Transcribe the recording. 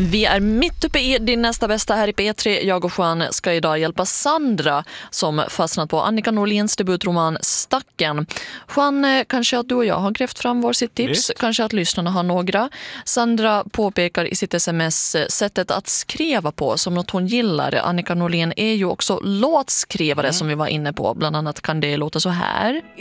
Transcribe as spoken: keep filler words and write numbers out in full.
Vi är mitt uppe i din nästa bästa här i P tre. Jag och Juan ska idag hjälpa Sandra som fastnat på Annika Norlins debutroman Stacken. Juan, kanske att du och jag har grävt fram vår sitt tips. Visst. Kanske att lyssnarna har några. Sandra påpekar i sitt sms sättet att skriva på som något hon gillar. Annika Norlin är ju också låtskrivare mm. som vi var inne på. Bland annat kan det låta så här.